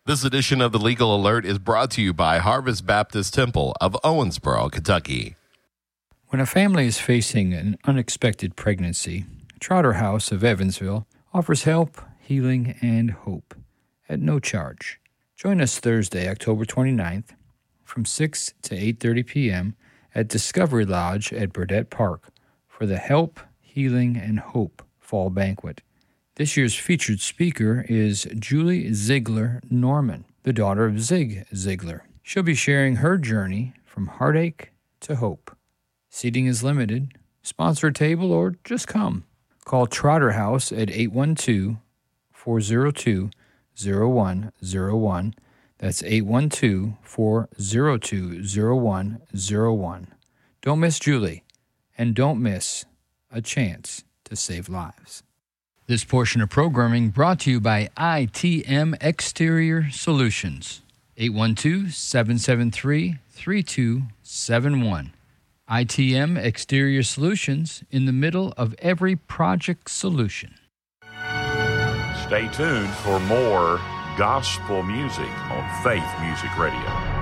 This edition of the Legal Alert is brought to you by Harvest Baptist Temple of Owensboro, Kentucky. When a family is facing an unexpected pregnancy, Trotter House of Evansville offers help, healing, and hope at no charge. Join us Thursday, October 29th from 6 to 8:30 p.m. at Discovery Lodge at Burdett Park for the Help, Healing, and Hope Fall Banquet. This year's featured speaker is Julie Ziegler Norman, the daughter of Zig Ziglar. She'll be sharing her journey from heartache to hope. Seating is limited. Sponsor a table or just come. Call Trotter House at 812-402-0101. That's 812-402-0101. Don't miss Julie, and don't miss a chance to save lives. This portion of programming brought to you by ITM Exterior Solutions, 812-773-3271. ITM Exterior Solutions, in the middle of every project solution. Stay tuned for more gospel music on Faith Music Radio.